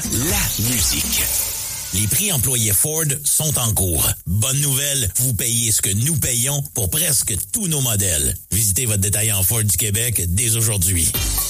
La musique. Les prix employés Ford sont en cours. Bonne nouvelle, vous payez ce que nous payons pour presque tous nos modèles. Visitez votre détaillant Ford du Québec dès aujourd'hui.